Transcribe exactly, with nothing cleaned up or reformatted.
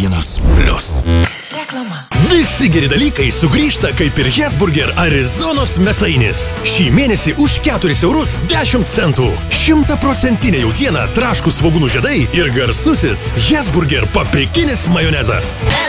vienas plius. Reklama. Visi geri dalykai sugrįžta kaip ir Hesburger Arizonos mėsainis. Šį mėnesį už keturis eurus dešimt centų. Šimtaprocentinė jautiena, traškūs svogūnų žiedai ir garsusis Hesburger paprikinis majonezas.